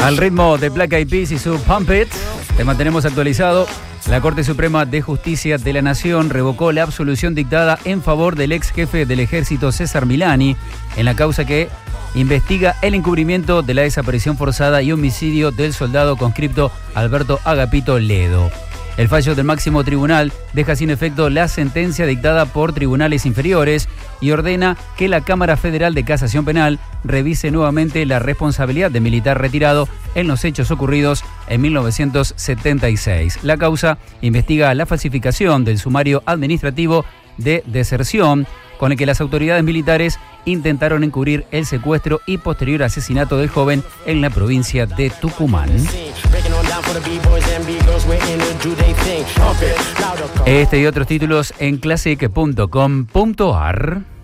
Al ritmo de Black Eyed Peas y su Pump It, te mantenemos actualizado. La Corte Suprema de Justicia de la Nación revocó la absolución dictada en favor del ex jefe del ejército César Milani en la causa que investiga el encubrimiento de la desaparición forzada y homicidio del soldado conscripto Alberto Agapito Ledo. El fallo del máximo tribunal deja sin efecto la sentencia dictada por tribunales inferiores y ordena que la Cámara Federal de Casación Penal revise nuevamente la responsabilidad del militar retirado en los hechos ocurridos en 1976. La causa investiga la falsificación del sumario administrativo de deserción con el que las autoridades militares intentaron encubrir el secuestro y posterior asesinato del joven en la provincia de Tucumán. Este y otros títulos en classic.com.ar.